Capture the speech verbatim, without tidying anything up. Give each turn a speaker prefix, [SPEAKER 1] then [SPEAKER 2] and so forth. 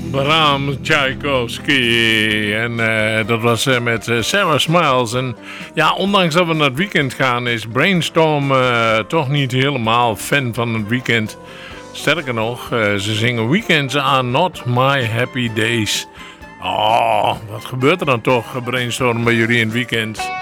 [SPEAKER 1] Bram Tchaikovsky. En uh, dat was uh, met uh, Sarah Smiles. En ja, ondanks dat we naar het weekend gaan, is Brainstorm uh, toch niet helemaal fan van het weekend. Sterker nog, uh, ze zingen Weekends are not my happy days. Oh, wat gebeurt er dan toch, Brainstorm, bij jullie in het weekend?